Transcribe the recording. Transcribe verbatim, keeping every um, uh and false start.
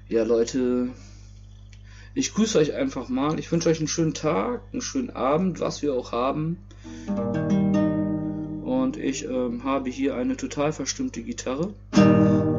Ja, Leute, ich grüße euch einfach mal. Ich wünsche euch einen schönen Tag, einen schönen Abend, was wir auch haben. Und ich ähm, habe hier eine total verstimmte Gitarre.